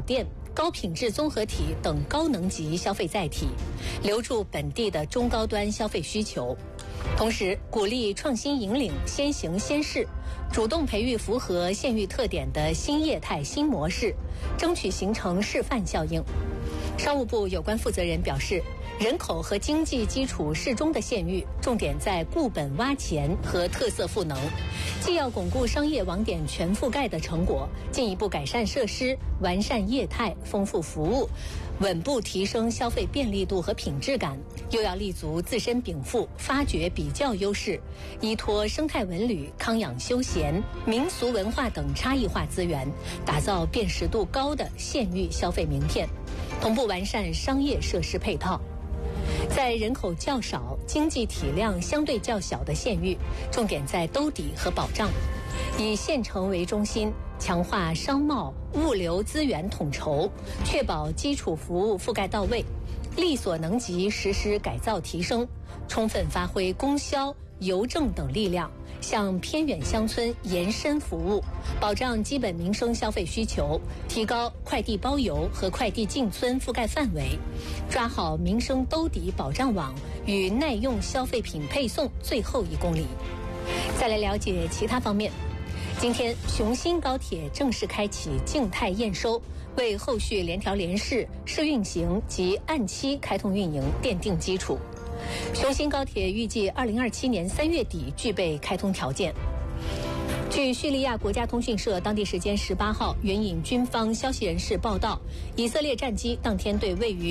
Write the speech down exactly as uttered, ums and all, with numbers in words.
店、高品质综合体等高能级消费载体，留住本地的中高端消费需求。同时，鼓励创新引领、先行先试，主动培育符合县域特点的新业态新模式，争取形成示范效应。商务部有关负责人表示，人口和经济基础适中的县域，重点在固本挖钱和特色赋能，既要巩固商业网点全覆盖的成果，进一步改善设施、完善业态、丰富服务，稳步提升消费便利度和品质感，又要立足自身禀赋，发掘比较优势，依托生态文旅、康养休闲、民俗文化等差异化资源，打造辨识度高的县域消费名片，同步完善商业设施配套。在人口较少、经济体量相对较小的县域，重点在兜底和保障，以县城为中心，强化商贸、物流资源统筹，确保基础服务覆盖到位，力所能及实施改造提升，充分发挥供销、邮政等力量，向偏远乡村延伸服务，保障基本民生消费需求，提高快递包邮和快递进村覆盖范围，抓好民生兜底保障网与耐用消费品配送最后一公里。再来了解其他方面。今天，雄新高铁正式开启静态验收，为后续联调联试、试运行及按期开通运营奠定基础。雄新高铁预计二零二七年三月底具备开通条件。据叙利亚国家通讯社当地时间十八号援引军方消息人士报道，以色列战机当天对位于